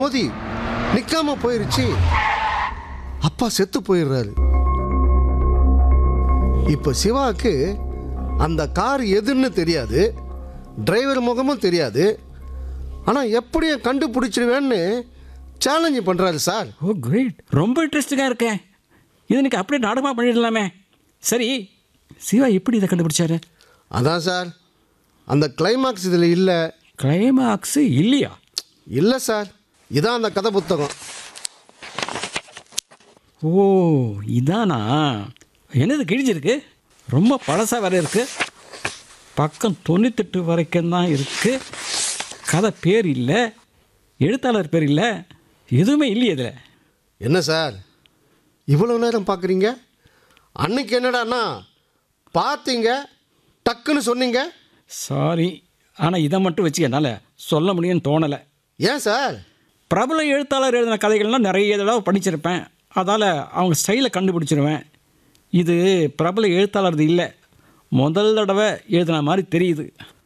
மோதி நிக்காம போயிருச்சு. அப்பா செத்து போயிடுறாரு. இப்ப சிவாவுக்கு அந்த கார் எதுன்னு தெரியாது, டிரைவர் முகமும் தெரியாது. ஆனா எப்படியும் கண்டுபிடிச்சிருவேன்னு சேலஞ்சு பண்றாரு சார். ஓ கிரேட், ரொம்ப இன்ட்ரெஸ்டிங்காக இருக்கேன். இது எனக்கு அப்படியே நாடகமாக பண்ணிடலாமே. சரி, சிவா எப்படி இதை கண்டுபிடிச்சாரு? அதான் சார், அந்த கிளைமாக்ஸ் இதில் இல்லை. கிளைமாக்ஸு இல்லையா? இல்லை சார், இதான் அந்த கதை புத்தகம். ஓ இதானா? என்னது கிழிஞ்சிருக்கு? ரொம்ப பழசாக வேறு இருக்குது. பக்கம் 98 வரைக்கும் தான் இருக்குது. கதை பேர் இல்லை, எழுத்தாளர் பேர் இல்லை, எதுவுமே இல்லையே இதில். என்ன சார் இவ்வளோ நேரம் பார்க்குறீங்க? அன்னைக்கு என்னடாண்ணா பார்த்தீங்க, டக்குன்னு சொன்னீங்க. சாரி, ஆனால் இதை மட்டும் வச்சு என்னால் சொல்ல முடியும்னு தோணலை. ஏன் சார்? பிரபல எழுத்தாளர் எழுதின கதைகள்லாம் நிறைய தடவை படிச்சிருப்பேன். அதால் அவங்க ஸ்டைலை கண்டுபிடிச்சிருவேன். இது பிரபல எழுத்தாளர் இல்லை, முதல் தடவை எழுதின மாதிரி தெரியுது.